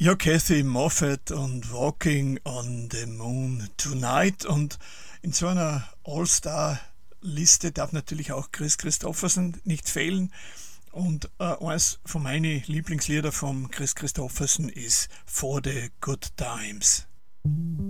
Ja, Kathy Moffat und Walking on the Moon Tonight. Und in so einer All-Star-Liste darf natürlich auch Chris Christopherson nicht fehlen. Und eins von meinen Lieblingslieder von Chris Christopherson ist For the Good Times.